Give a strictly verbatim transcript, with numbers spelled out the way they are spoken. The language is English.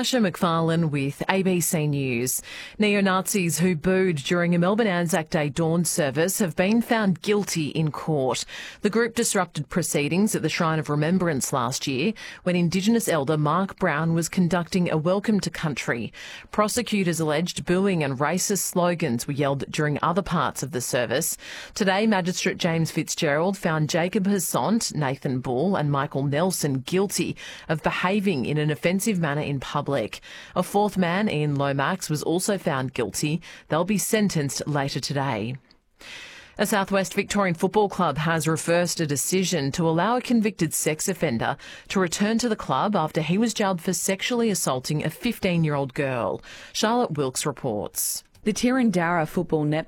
Natasha McFarlane with A B C News. Neo-Nazis who booed during a Melbourne Anzac Day dawn service have been found guilty in court. The group disrupted proceedings at the Shrine of Remembrance last year when Indigenous elder Mark Brown was conducting a welcome to country. Prosecutors alleged booing and racist slogans were yelled during other parts of the service. Today, Magistrate James Fitzgerald found Jacob Hassant, Nathan Bull and Michael Nelson guilty of behaving in an offensive manner in public. A fourth man, Ian Lomax, was also found guilty. They'll be sentenced later today. A Southwest Victorian football club has reversed a decision to allow a convicted sex offender to return to the club after he was jailed for sexually assaulting a fifteen-year-old girl. Charlotte Wilkes reports. The Tirrandarra Football Netball